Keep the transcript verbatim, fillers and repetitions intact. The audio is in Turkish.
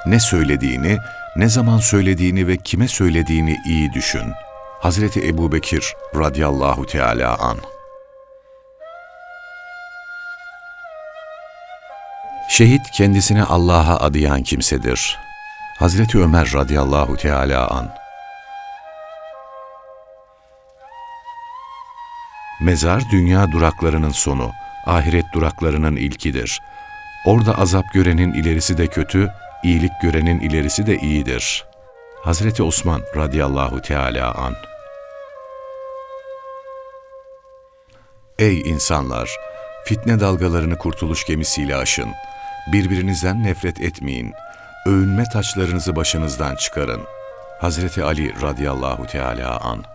Ne söylediğini, ne zaman söylediğini ve kime söylediğini iyi düşün. Hazreti Ebubekir radıyallahu teâlâ anh. Şehit kendisini Allah'a adayan kimsedir. Hazreti Ömer radıyallahu teâlâ anh. Mezar dünya duraklarının sonu, ahiret duraklarının ilkidir. Orada azap görenin ilerisi de kötü, iyilik görenin ilerisi de iyidir. Hazreti Osman radıyallahu teâlâ anh. Ey insanlar! Fitne dalgalarını kurtuluş gemisiyle aşın. Birbirinizden nefret etmeyin. Övünme taçlarınızı başınızdan çıkarın. Hazreti Ali radıyallahu teâlâ anh.